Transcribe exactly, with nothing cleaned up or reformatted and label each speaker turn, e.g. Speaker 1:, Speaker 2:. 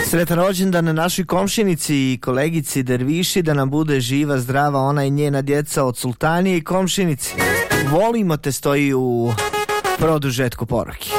Speaker 1: Sretan rođendan na našoj komšinici i kolegici Derviši, da nam bude živa, zdrava ona i njena djeca od Sultanije i komšinici. Volimo te, stoji u produžetku poruke.